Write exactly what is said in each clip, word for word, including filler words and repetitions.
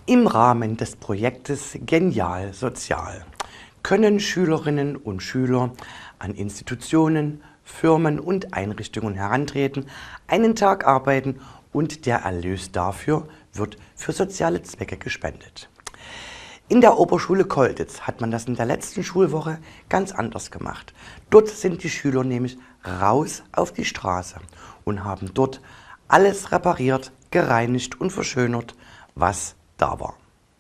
Im Rahmen des Projektes Genial Sozial können Schülerinnen und Schüler an Institutionen, Firmen und Einrichtungen herantreten, einen Tag arbeiten und der Erlös dafür wird für soziale Zwecke gespendet. In der Oberschule Kolditz hat man das in der letzten Schulwoche ganz anders gemacht. Dort sind die Schüler nämlich raus auf die Straße und haben dort alles repariert, gereinigt und verschönert, was da war.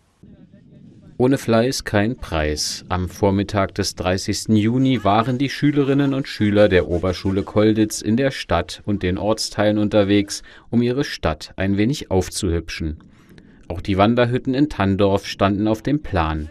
Ohne Fleiß kein Preis. Am Vormittag des dreißigsten Juni waren die Schülerinnen und Schüler der Oberschule Kolditz in der Stadt und den Ortsteilen unterwegs, um ihre Stadt ein wenig aufzuhübschen. Auch die Wanderhütten in Thanndorf standen auf dem Plan.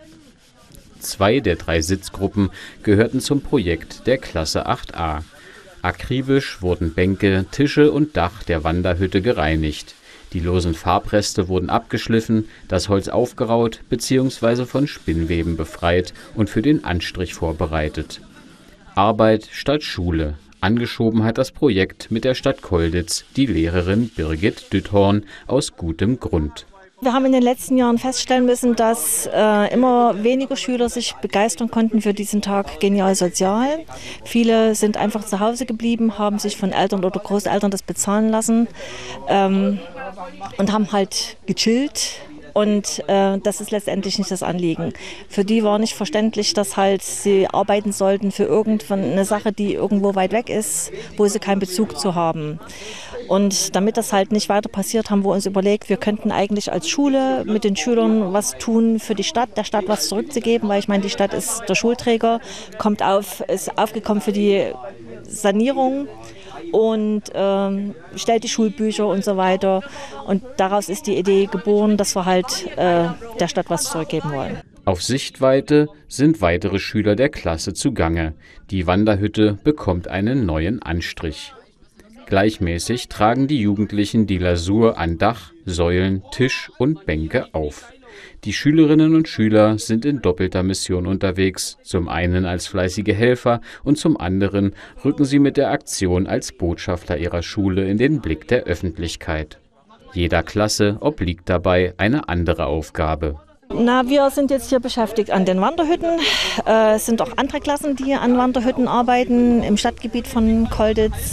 Zwei der drei Sitzgruppen gehörten zum Projekt der Klasse acht a. Akribisch wurden Bänke, Tische und Dach der Wanderhütte gereinigt. Die losen Farbreste wurden abgeschliffen, das Holz aufgeraut bzw. von Spinnweben befreit und für den Anstrich vorbereitet. Arbeit statt Schule. Angeschoben hat das Projekt mit der Stadt Kolditz die Lehrerin Birgit Düthorn aus gutem Grund. Wir haben in den letzten Jahren feststellen müssen, dass äh, immer weniger Schüler sich begeistern konnten für diesen Tag Genial Sozial. Viele sind einfach zu Hause geblieben, haben sich von Eltern oder Großeltern das bezahlen lassen ähm, und haben halt gechillt. Und äh, das ist letztendlich nicht das Anliegen. Für die war nicht verständlich, dass halt sie arbeiten sollten für irgendeine Sache, die irgendwo weit weg ist, wo sie keinen Bezug zu haben. Und damit das halt nicht weiter passiert, haben wir uns überlegt, wir könnten eigentlich als Schule mit den Schülern was tun für die Stadt, der Stadt was zurückzugeben, weil ich meine, die Stadt ist der Schulträger, kommt auf, ist aufgekommen für die Sanierung und ähm, stellt die Schulbücher und so weiter. Und daraus ist die Idee geboren, dass wir halt äh, der Stadt was zurückgeben wollen. Auf Sichtweite sind weitere Schüler der Klasse zugange. Die Wanderhütte bekommt einen neuen Anstrich. Gleichmäßig tragen die Jugendlichen die Lasur an Dach, Säulen, Tisch und Bänke auf. Die Schülerinnen und Schüler sind in doppelter Mission unterwegs. Zum einen als fleißige Helfer und zum anderen rücken sie mit der Aktion als Botschafter ihrer Schule in den Blick der Öffentlichkeit. Jeder Klasse obliegt dabei eine andere Aufgabe. Na, wir sind jetzt hier beschäftigt an den Wanderhütten. Äh, es sind auch andere Klassen, die an Wanderhütten arbeiten im Stadtgebiet von Kolditz.